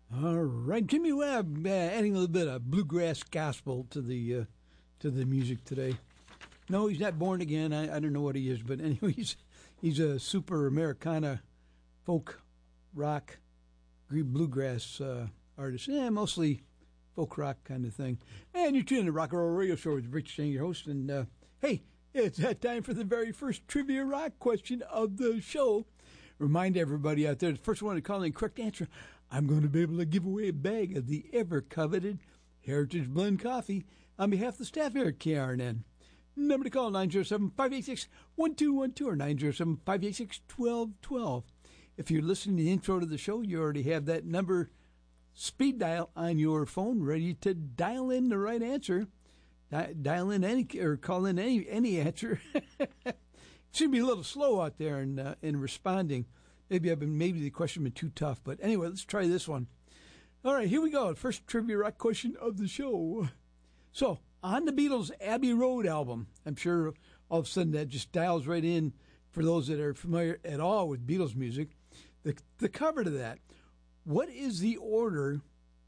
All right, Jimmy Webb, adding a little bit of bluegrass gospel to the music today. No, he's not born again. I don't know what he is, but anyway, he's a super Americana folk rock bluegrass artist. Mostly folk rock kind of thing. And you're tuning to the Rock and Roll Radio Show with Rich Chang, your host. And hey, it's that time for the very first trivia rock question of the show. Remind everybody out there, the first one to call in correct answer, I'm going to be able to give away a bag of the ever-coveted Heritage Blend Coffee on behalf of the staff here at KRNN. Number to call, 907-586-1212 or 907-586-1212. If you're listening to the intro to the show, you already have that number speed dial on your phone ready to dial in the right answer. Dial in any or call in any answer. It should be a little slow out there in responding. Maybe the question been too tough, but anyway, let's try this one. All right, here we go. First trivia rock question of the show. So, on the Beatles' Abbey Road album, I'm sure all of a sudden that just dials right in for those that are familiar at all with Beatles music. The cover to that. What is the order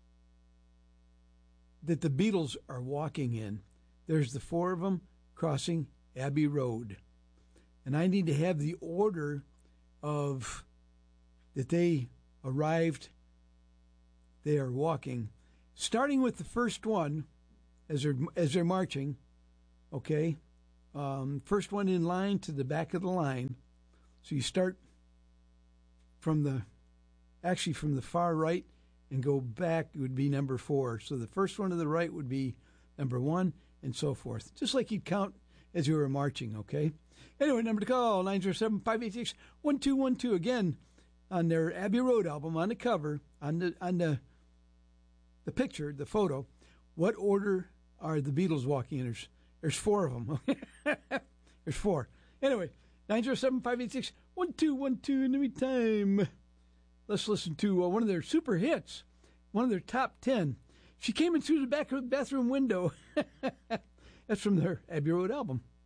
that the Beatles are walking in? There's the four of them crossing Abbey Road. And I need to have the order of that they arrived, they are walking. Starting with the first one as they're marching, okay? First one in line to the back of the line. So you start from the far right and go back, it would be number 4. So the first one to the right would be number 1 and so forth. Just like you'd count as you were marching, okay? Anyway, number to call, 907-586-1212. Again, on their Abbey Road album, on the cover, on the picture, the photo, what order are the Beatles walking in? There's 4 of them. There's 4. Anyway, 907-586-1212. In the meantime, let's listen to one of their super hits, one of their top 10. She came in through the back of the bathroom window. That's from their Abbey Road album.